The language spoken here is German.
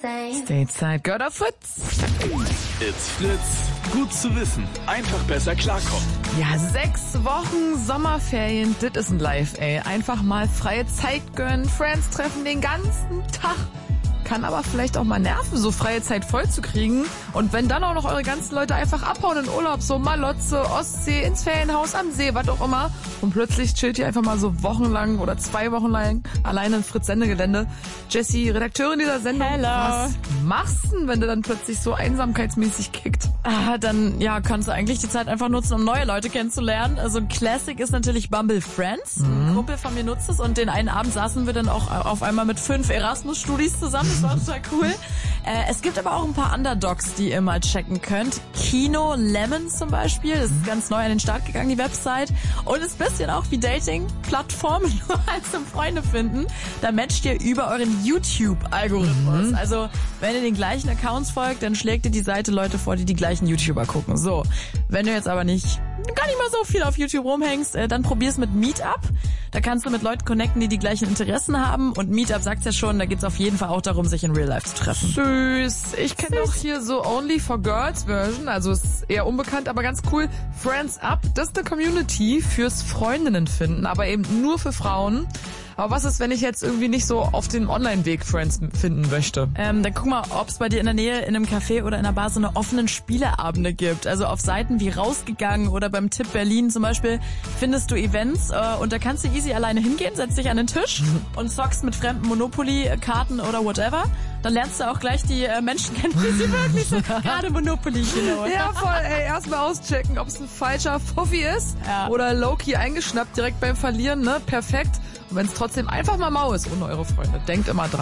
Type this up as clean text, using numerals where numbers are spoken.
Stateside gehört auf Fritz. It's Fritz. Gut zu wissen. Einfach besser klarkommen. Ja, 6 Wochen Sommerferien, das ist ein Live, ey. Einfach mal freie Zeit gönnen, Friends treffen den ganzen Tag. Kann aber vielleicht auch mal nerven, so freie Zeit voll zu kriegen. Und wenn dann auch noch eure ganzen Leute einfach abhauen in Urlaub, so Malotze, Ostsee, ins Ferienhaus, am See, was auch immer. Und plötzlich chillt ihr einfach mal so wochenlang oder 2 Wochen lang alleine im Fritz-Sendegelände. Jessie, Redakteurin dieser Sendung, Hello. was machst du denn, wenn du dann plötzlich so einsamkeitsmäßig kickt? Dann kannst du eigentlich die Zeit einfach nutzen, um neue Leute kennenzulernen. Also ein Classic ist natürlich Bumble Friends. Ein Kumpel von mir nutzt es und den einen Abend saßen wir dann auch auf einmal mit 5 Erasmus-Studis zusammen. Das war total cool. Es gibt aber auch ein paar Underdogs, die ihr mal checken könnt. Kino Lemon zum Beispiel. Das ist ganz neu an den Start gegangen, die Website. Und ist ein bisschen auch wie Dating-Plattformen, nur als zum Freunde finden. Da matcht ihr über euren YouTube-Algorithmus. Also wenn ihr den gleichen Accounts folgt, dann schlägt ihr die Seite Leute vor, die gleichen YouTuber gucken. So, wenn du jetzt aber gar nicht mal so viel auf YouTube rumhängst, dann probier's mit Meetup. Da kannst du mit Leuten connecten, die gleichen Interessen haben. Und Meetup sagt's ja schon, da geht's auf jeden Fall auch darum, sich in Real Life zu treffen. Süß. Ich kenne auch hier so Only for Girls Version, also ist eher unbekannt, aber ganz cool. Friends Up, das ist eine Community fürs Freundinnen finden, aber eben nur für Frauen. Aber was ist, wenn ich jetzt irgendwie nicht so auf den Online-Weg Friends finden möchte? Dann guck mal, ob es bei dir in der Nähe in einem Café oder in einer Bar so eine offenen Spieleabende gibt. Also auf Seiten wie Rausgegangen oder beim Tipp Berlin zum Beispiel findest du Events und da kannst du easy alleine hingehen, setzt dich an den Tisch und zockst mit fremden Monopoly-Karten oder whatever. Dann lernst du auch gleich die Menschen kennen, wie sie wirklich so gerade Monopoly genau. Ja, voll, ey, erstmal auschecken, ob es ein falscher Fuffi ist oder low-key eingeschnappt direkt beim Verlieren, ne? Perfekt. Und wenn es trotzdem einfach mal mau ist ohne eure Freunde, denkt immer dran.